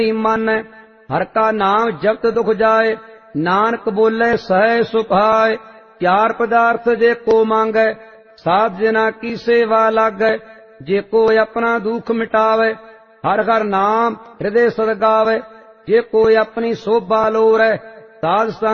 मन हर का नाम जपत दुख जाए। नानक बोले सहज सुभाए। चार पदार्थ जे को मांगे साध जना की सेवा लागै। जे कोई अपना दुख मिटावे हर हर नाम हृदय सद गावे। जे कोई अपनी शोभा लोरै साध संग